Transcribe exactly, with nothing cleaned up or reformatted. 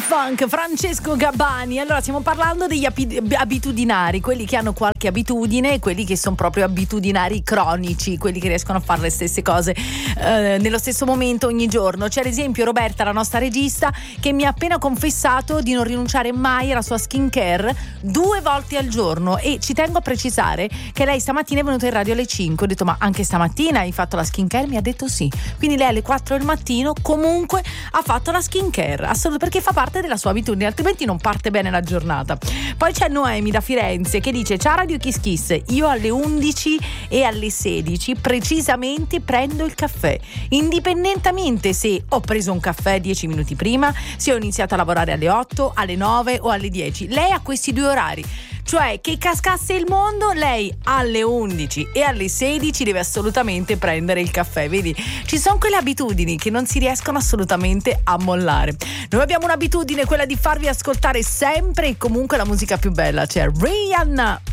Funk, Francesco Gabbani. Allora, stiamo parlando degli api- abitudinari, quelli che hanno qualche abitudine e quelli che sono proprio abitudinari cronici, quelli che riescono a fare le stesse cose eh, nello stesso momento ogni giorno. C'è ad esempio Roberta, la nostra regista, che mi ha appena confessato di non rinunciare mai alla sua skincare due volte al giorno, e ci tengo a precisare che lei stamattina è venuta in radio alle cinque. Ho detto: ma anche stamattina hai fatto la skincare? Mi ha detto sì. Quindi lei alle quattro del mattino comunque ha fatto la skincare, assolutamente, perché fa parte della sua abitudine, altrimenti non parte bene la giornata. Poi c'è Noemi da Firenze che dice: ciao Radio Kiss Kiss, io alle undici e alle sedici precisamente prendo il caffè, indipendentemente se ho preso un caffè dieci minuti prima, se ho iniziato a lavorare alle otto, alle nove o alle dieci. Lei ha questi due orari, cioè che cascasse il mondo, lei alle undici e alle sedici deve assolutamente prendere il caffè. Vedi, ci sono quelle abitudini che non si riescono assolutamente a mollare. Noi abbiamo un'abitudine, quella di farvi ascoltare sempre e comunque la musica più bella, cioè Rihanna.